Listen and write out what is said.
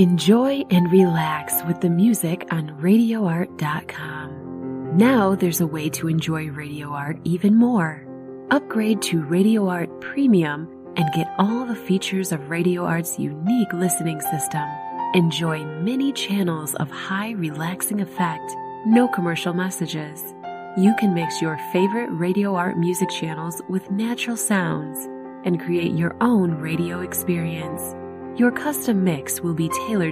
Enjoy and relax with the music on RadioArt.com. Now there's a way to enjoy Radio Art even more. Upgrade to Radio Art Premium and get all the features of Radio Art's unique listening system. Enjoy many channels of high relaxing effect, no commercial messages. You can mix your favorite Radio Art music channels with natural sounds and create your own radio experience. Your custom mix will be tailored